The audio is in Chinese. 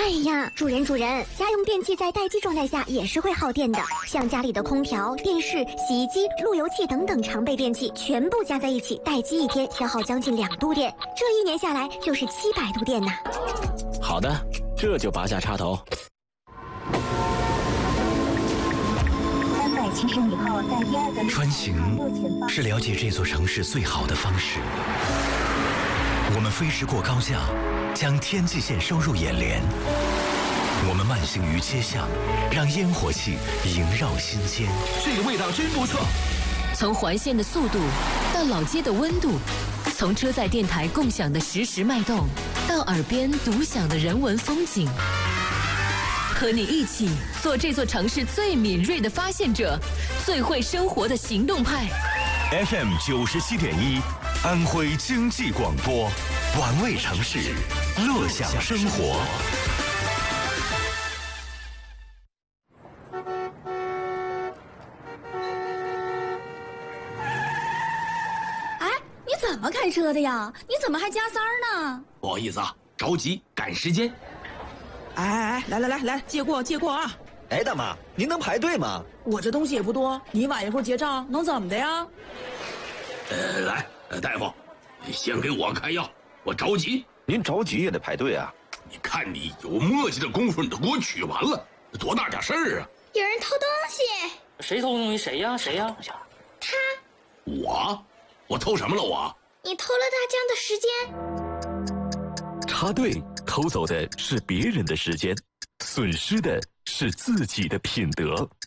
哎呀，主人，家用电器在待机状态下也是会耗电的，像家里的空调、电视、洗衣机、路由器等等常备电器，全部加在一起，待机1天消耗将近2度电，这1年下来就是700度电呢。 好的，这就拔下插头。 370米后在第2个穿行是了解这座城市最好的方式。我们飞驰过高架，将天际线收入眼帘。我们慢行于街巷，让烟火气萦绕心间。 这个味道真不错。 从环线的速度到老街的温度，从车载电台共享的实时脉动，到耳边独享的人文风景。和你一起做这座城市最敏锐的发现者，最会生活的行动派。 FM 97.1，安徽经济广播，玩味城市，乐享生活。 哎，你怎么开车的呀？你怎么还加塞儿呢？ 不好意思啊，着急赶时间。 哎，来，借过啊！ 哎，大妈，您能排队吗？ 我这东西也不多，你晚一会儿结账能怎么的呀？ 来，大夫，先给我开药，我着急。 您着急也得排队啊！ 你看你有墨迹的功夫，你都给我取完了，多大点事儿啊！ 有人偷东西， 谁偷东西？谁呀？ 他。 我偷什么了？ 你偷了大江的时间。 插队偷走的是别人的时间，损失的是自己的品德。